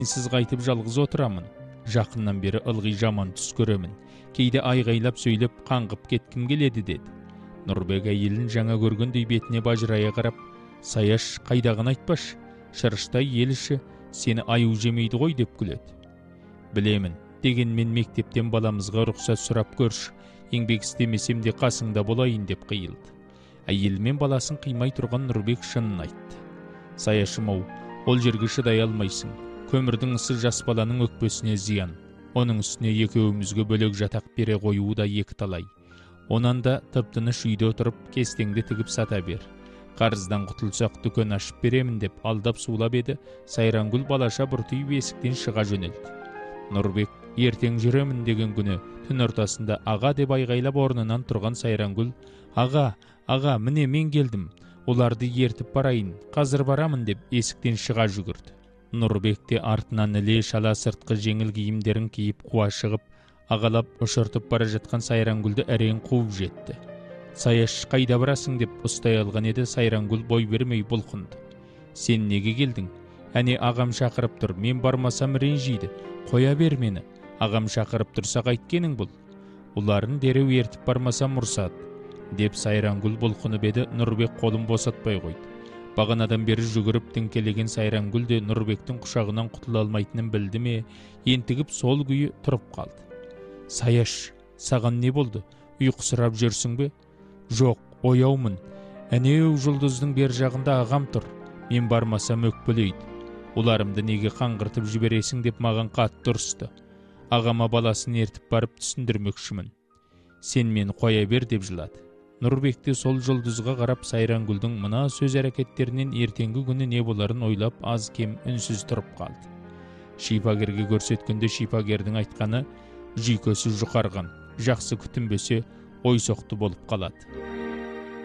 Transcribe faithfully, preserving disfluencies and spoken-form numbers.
сіз қайтып жалғыз отырамын. Жақыннан бері ылғи жаман түс көремін. Кейде айғайлап сөйлеп қаңғып кеткім келеді деді. Нұрбек әйелін жаңа көргендей бетіне бажырая қарап, Саяш, қайдағын айтпаш, шырыштай ел іші сені аю жемейді ғой деп күледі. Білемін, дегенмен мектептен баламызға рұқсат сұрап көрші, еңбек істемесем де қасыңда болайын деп қиылды. Әйелімен баласын қимай тұрған Нұрбек шынын айтты. Саяшым-ау, ол жерге шыдай алмайсың. Көмірдің ысы жас баланың өкпесіне зиян. Оның үстіне екеуімізге бөлек жатақ бере қоюы да екі талай. Онан да тып-тыныш үйде отырып кестеңді тігіп сата бер. Қарыздан құтылсақ дүкен ашып беремін деп алдап сулап еді, Сайрангүл балаша бұртиып есіктен шыға жөнелді. Нұрбек ертең жүремін деген күні түн ортасында аға деп айғайлап орнынан тұрған Сайрангүл, аға, аға, міне мен келдім, оларды ертіп барайын, қазір барамын деп есіктен шыға жүгірді. Нұрбек те артынан іле шала сыртқы жеңіл киімдерін киіп қуа шығып, ағалап ұшыртып бара жатқан Сайрангүлді әрең қуып жетті. Саяш, қайда барасың деп ұстай алған еді, Сайрангүл бой бермей бұлқынды. Сен неге келдің? Әне ағам шақырып тұр, мен бармасам ренжиді, қоя бер мені. Ағам шақырып тұрса қайткенің бұл? Оларын дереу ертіп бармасам ұрсады, деп Сайрангүл бұлқынып еді. Нұрбек қолын босатпай қойды. Бағанадан бері жүгіріп тіңкелеген Сайрангүл де Нұрбектің құшағынан құтыла алмайтынын білді ме, ентігіп сол күйі тұрып қалды. Саяш, саған не болды? Ұйқысырап жүрсің бе? Жоқ, ояумын. Әнеу жұлдыздың бер жағында ағам тұр. Мен бармасам өкпелейді. Оларымды неге қаңғыртып жібересің деп маған қатты ұрысты. Ағама баласын ертіп барып түсіндірмекшімін. Сен мені қоя бер деп жылады. Нұрбек те сол жұлдызға қарап Сайрангүлдің мына сөз әрекеттерінен ертеңгі күні не боларын ойлап аз кем үнсіз тұрып қалды. Шипагерге көрсеткенде шипагердің айтқаны жүйкесі жұқарған, жақсы күтінбесе ойсоқты болып қалады.